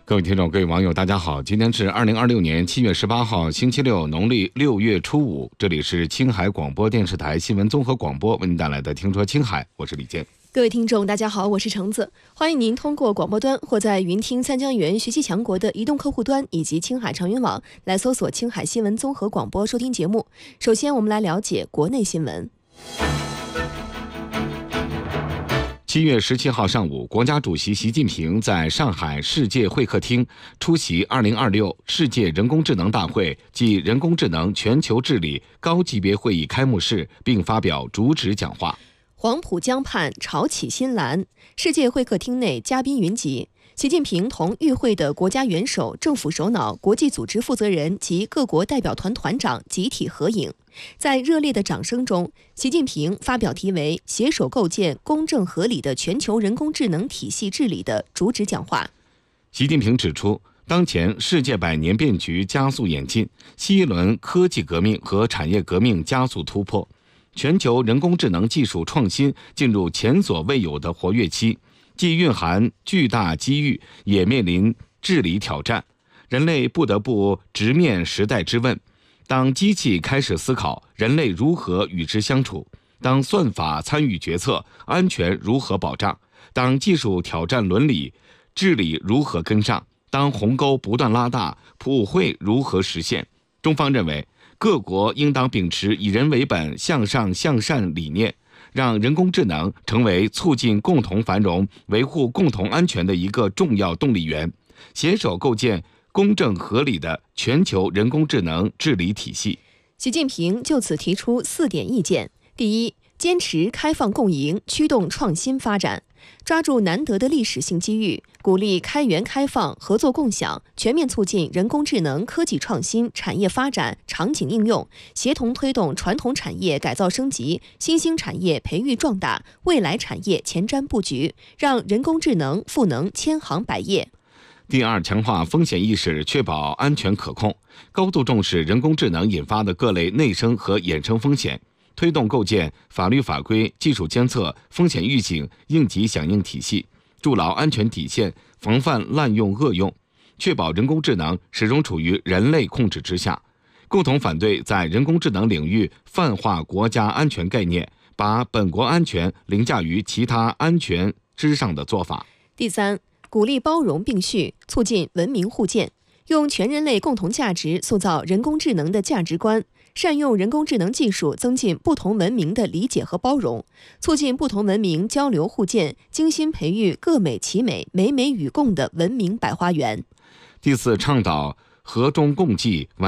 各位听众、各位网友，大家好！今天是2026年7月18号，星期六，农历6月初5。这里是青海广播电视台新闻综合广播为您带来的《听说青海》，我是李健。 各位听众，大家好，我是橙子，欢迎您通过广播端或在云听三江源学习强国的移动客户端以及青海长云网来搜索青海新闻综合广播收听节目。首先，我们来了解国内新闻。 7月17号上午，国家主席习近平在上海世界会客厅出席2026世界人工智能大会暨人工智能全球治理高级别会议开幕式，并发表主旨讲话。 黄浦江畔潮起新澜，世界会客厅内嘉宾云集。习近平同与会的国家元首、政府首脑、国际组织负责人及各国代表团团长集体合影。在热烈的掌声中，习近平发表题为“携手构建公正合理的全球人工智能体系治理”的主旨讲话。 习近平指出，当前世界百年变局加速演进，新一轮科技革命和产业革命加速突破，全球人工智能技术创新进入前所未有的活跃期，既蕴含巨大机遇，也面临治理挑战。人类不得不直面时代之问：当机器开始思考，人类如何与之相处？当算法参与决策，安全如何保障？当技术挑战伦理，治理如何跟上？当鸿沟不断拉大，普惠如何实现？中方认为，各国应当秉持以人为本、向上向善理念，让人工智能成为促进共同繁荣、维护共同安全的一个重要动力源，携手构建公正合理的全球人工智能治理体系。 习近平就此提出4点意见：第一，坚持开放共赢，驱动创新发展，抓住难得的历史性机遇，鼓励开源开放、合作共享，全面促进人工智能科技创新、产业发展、场景应用，协同推动传统产业改造升级、新兴产业培育壮大、未来产业前瞻布局，让人工智能赋能千行百业。 第二，强化风险意识，确保安全可控，高度重视人工智能引发的各类内生和衍生风险，推动构建法律法规、技术监测、风险预警、应急响应体系，筑牢安全底线，防范滥用恶用，确保人工智能始终处于人类控制之下。共同反对在人工智能领域泛化国家安全概念，把本国安全凌驾于其他安全之上的做法。 第三，鼓励包容并蓄，促进文明互鉴，用全人类共同价值塑造人工智能的价值观，善用人工智能技术增进不同文明的理解和包容，促进不同文明交流互鉴，精心培育各美其美、美美与共的文明百花园。 第四，倡导和衷共济，